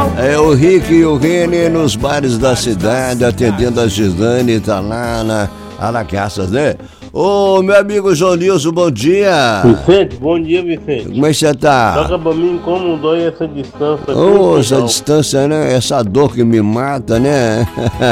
É o Rick e o Reni nos bares da cidade, atendendo a Gisane, tá lá na Aracaças, né? Ô, meu amigo João Nilson, bom dia. Vicente, bom dia, Vicente. Como é que você tá? Toca pra mim como dói essa distância. Ô, essa distância, né? Essa dor que me mata, né?